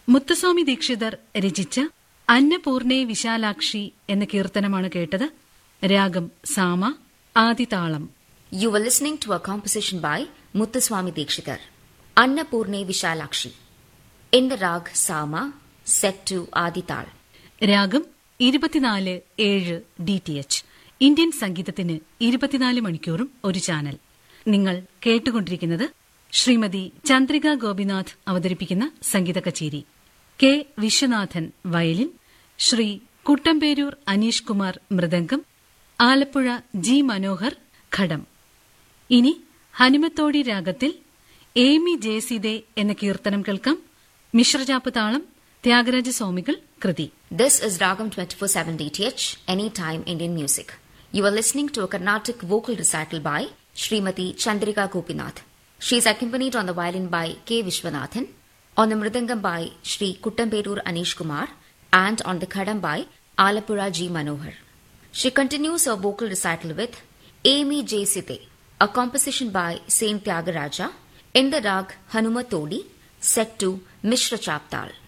മുത്തുസ്വാമി ദീക്ഷിതർ രചിച്ച അന്നപൂർണേ വിശാലാക്ഷി എന്ന കീർത്തനമാണ് കേട്ടത്. രാഗം സാമ, ആദിതാളം. You were listening to a composition by Muthuswami Dikshitar, Annapurne Vishalakshi, in the rag Sama, set to Adital. രാഗം 24/7 DTH. Indian സംഗീതത്തിന് 24 മണിക്കൂറും ഒരു ചാനൽ. നിങ്ങൾ കേട്ടുകൊണ്ടിരിക്കുന്നത് ശ്രീമതി ചന്ദ്രിക ഗോപിനാഥ് അവതരിപ്പിക്കുന്ന സംഗീത കച്ചേരി. K Viswanathan violin, Shri Kuttamperoor Aneesh Kumar mridangam, Alappuzha G Manohar ഘടം. ഇനി ഹനുമത്തോടി രാഗത്തിൽ ഏമി ജയസീതേ എന്ന കീർത്തനം കേൾക്കാം. മിശ്രജാപ്പ് താളം, ത്യാഗരാജ സ്വാമികൾ കൃതി. This is Ragam 24/7 DTH, Anytime Indian Music. You are listening to a Carnatic vocal recital by Srimati Chandrika Gopinath. She is accompanied on the violin by K. Vishwanathan, on the mridangam by Shri Kuttamperur Anish Kumar, and on the khadam by Alapura G. Manohar. She continues her vocal recital with Amy J. Sithe, a composition by Saint Tyagaraja, in the rag Hanumatodi, set to Mishra Chaptal.